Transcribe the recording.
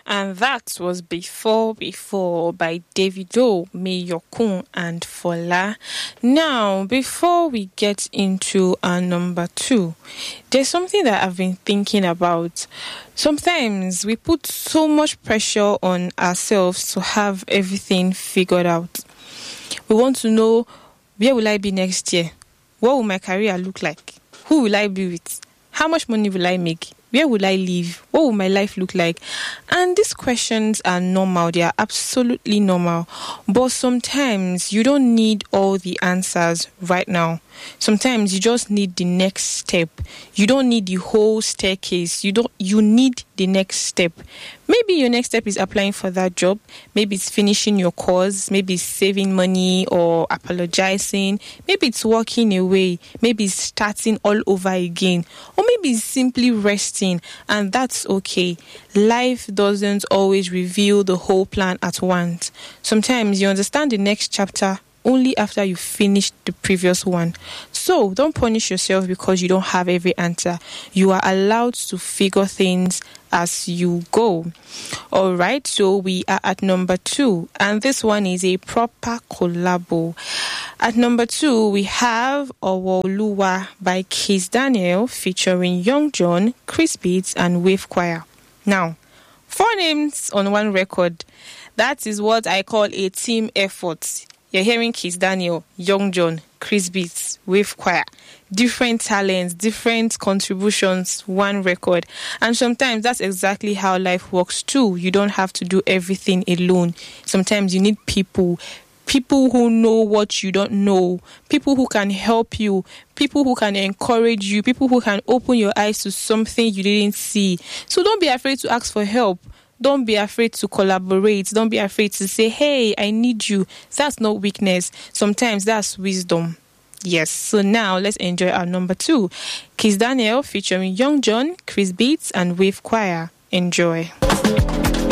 And that was Before by Davido, Mayokun and Fola. Now, before we get into our number 2, there's something that I've been thinking about. Sometimes we put so much pressure on ourselves to have everything figured out. We want to know, where will I be next year? What will my career look like? Who will I be with? How much money will I make? Where will I live? What will my life look like? And these questions are normal. They are absolutely normal. But sometimes you don't need all the answers right now. Sometimes you just need the next step. You don't need the whole staircase. You need the next step. Maybe your next step is applying for that job. Maybe it's finishing your course. Maybe it's saving money or apologizing. Maybe it's walking away. Maybe it's starting all over again. Or maybe it's simply resting. And that's okay. Life doesn't always reveal the whole plan at once. Sometimes you understand the next chapter only after you finish the previous one. So don't punish yourself because you don't have every answer. You are allowed to figure things as you go. All right, so we are at number 2, and this one is a proper collabo. At number 2, we have Owoluwa by Kiss Daniel featuring Young John, Chris Beats, and Wave Choir. Now, 4 names on one record. That is what I call a team effort. You're hearing Kiss Daniel, Young John, Chris Beats, Wave Choir. Different talents, different contributions, one record. And sometimes that's exactly how life works too. You don't have to do everything alone. Sometimes you need people who know what you don't know, people who can help you, people who can encourage you, people who can open your eyes to something you didn't see. So don't be afraid to ask for help. Don't be afraid to collaborate. Don't be afraid to say, hey, I need you. That's not weakness. Sometimes that's wisdom. Yes. So now let's enjoy our number 2. Kiss Daniel featuring Young John, Chris Beats, and Wave Choir. Enjoy.